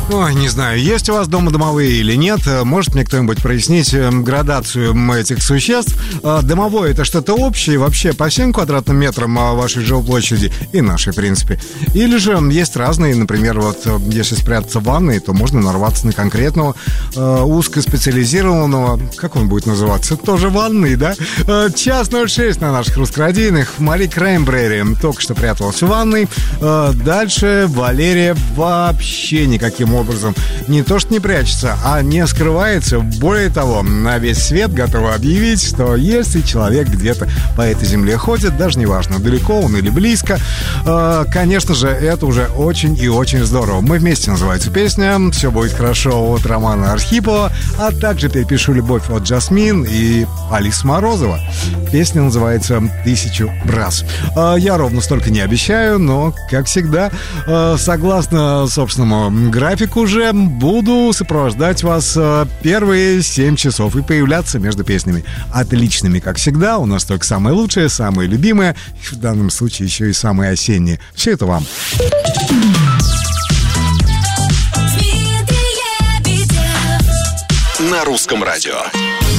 Ой, не знаю, есть у вас дома домовые или нет. Может мне кто-нибудь прояснить градацию этих существ? Домовое — это что-то общее вообще по всем квадратным метрам вашей жилплощади и нашей, в принципе. Или же есть разные, например, вот если спрятаться в ванной, то можно нарваться на конкретного узкоспециализированного, как он будет называться, тоже ванной, да? Час 06 на наших русскородийных. Мари Краймбрери только что пряталась в ванной. Дальше Валерия вообще никаким образом не то что не прячется, а не скрывается. Более того, на весь свет готова объявить, что если человек где-то по этой земле ходит, даже неважно, далеко он или близко, конечно же, это уже очень и очень здорово. «Мы вместе» называется песня. «Все будет хорошо» от Романа Архипова, а также «Перепишу любовь» от Жасмин и Алисы Морозова. Песня называется «1000 раз». Я ровно столько не обещаю, но, как всегда, согласно собственному графику уже, буду сопровождать вас первые 7 часов и появляться между песнями отличными, как всегда. У нас только самое лучшее, самое любимое, и в данном случае еще и самое осеннее. Все это вам. На русском радио.